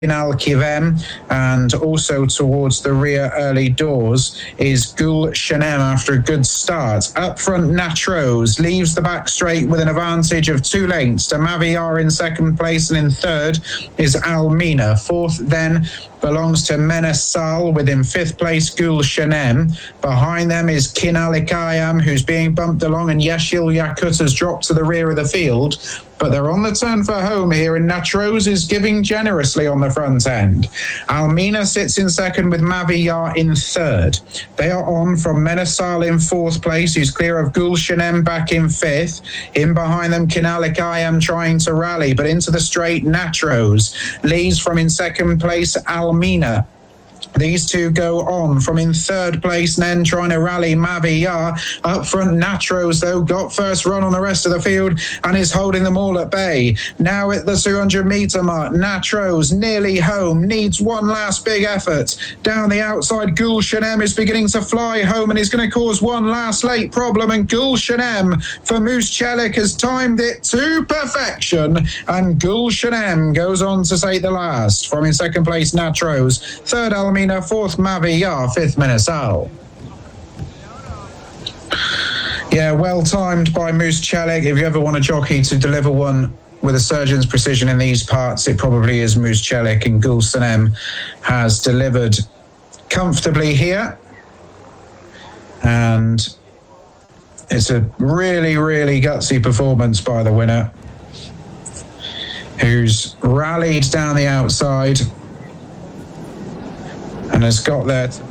Al Kivem, and also towards the rear early doors is Gul Shanem after a good start. Up front, Natros leaves the back straight with an advantage of 2 lengths to Maviar in second place, and in third is Almina. Fourth then belongs to Menesal, with in fifth place Gul Shanem. Behind them is Kinalikayam, who's being bumped along, and Yeshil Yakut has dropped to the rear of the field. But they're on the turn for home here, and Natros is giving generously on the front end. Almina sits in second with Maviyar in third. They are on from Menesal in fourth place, who's clear of Gul Shanem back in fifth. In behind them, Kinalikayam trying to rally, but into the straight, Natros leads from in second place, Almina. These two go on from in third place, then trying to rally Maviyar. Up front, Natros, though, got first run on the rest of the field and is holding them all at bay. Now at the 200-metre mark, Natros nearly home, needs one last big effort. Down the outside, Gul Shanem is beginning to fly home and is going to cause one last late problem. And Gul Shanem for Moose Chelik has timed it to perfection. And Gul Shanem goes on to take the last. From in second place, Natros. Third, Almina. Fourth, Maviyar. Fifth, Menesal. Yeah, well timed by Moose Chelik. If you ever want a jockey to deliver one with a surgeon's precision in these parts, it probably is Moose Chelik, and Gul Shanem has delivered comfortably here. And it's a really, really gutsy performance by the winner, who's rallied down the outside and has got there